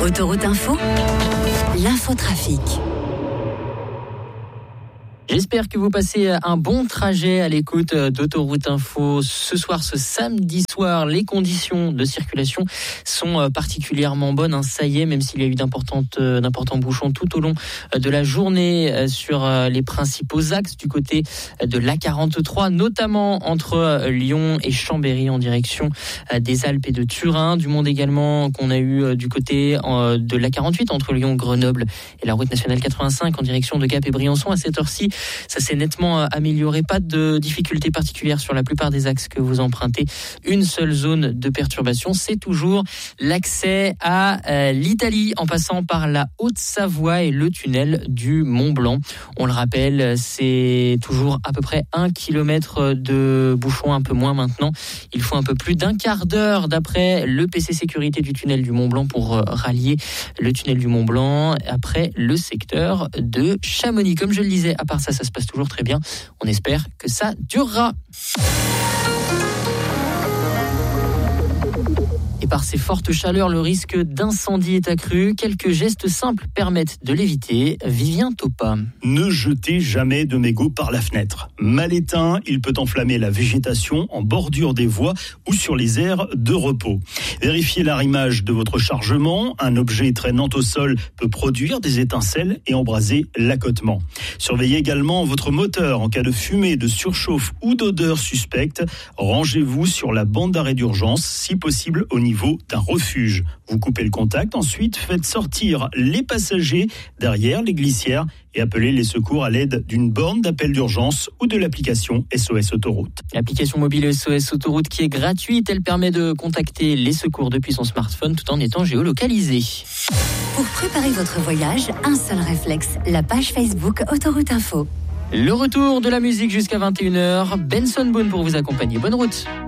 Autoroute Info, l'infotrafic. J'espère que vous passez un bon trajet à l'écoute d'Autoroute Info. Ce soir, ce samedi soir, les conditions de circulation sont particulièrement bonnes. Ça y est, même s'il y a eu d'importants bouchons tout au long de la journée sur les principaux axes du côté de l'A43, notamment entre Lyon et Chambéry en direction des Alpes et de Turin. Du monde également qu'on a eu du côté de l'A48 entre Lyon, Grenoble et la route nationale 85 en direction de Gap et Briançon. À cette heure-ci, ça s'est nettement amélioré. Pas de difficultés particulières sur la plupart des axes que vous empruntez. Une seule zone de perturbation, c'est toujours l'accès à l'Italie en passant par la Haute-Savoie et le tunnel du Mont-Blanc. On le rappelle, c'est toujours à peu près 1 kilomètre de bouchon, un peu moins maintenant. Il faut un peu plus d'un quart d'heure d'après le PC sécurité du tunnel du Mont-Blanc pour rallier le tunnel du Mont-Blanc après le secteur de Chamonix. Comme je le disais, à part ça se passe toujours très bien. On espère que ça durera. Et par ces fortes chaleurs, le risque d'incendie est accru. Quelques gestes simples permettent de l'éviter. Vivien Topa. Ne jetez jamais de mégots par la fenêtre. Mal éteint, il peut enflammer la végétation en bordure des voies ou sur les aires de repos. Vérifiez l'arrimage de votre chargement. Un objet traînant au sol peut produire des étincelles et embraser l'accotement. Surveillez également votre moteur en cas de fumée, de surchauffe ou d'odeur suspecte. Rangez-vous sur la bande d'arrêt d'urgence, si possible au niveau d'un refuge. Vous coupez le contact, ensuite faites sortir les passagers derrière les glissières et appelez les secours à l'aide d'une borne d'appel d'urgence ou de l'application SOS Autoroute. L'application mobile SOS Autoroute qui est gratuite, elle permet de contacter les secours depuis son smartphone tout en étant géolocalisé. Pour préparer votre voyage, un seul réflexe, la page Facebook Autoroute Info. Le retour de la musique jusqu'à 21h. Benson Boone pour vous accompagner. Bonne route.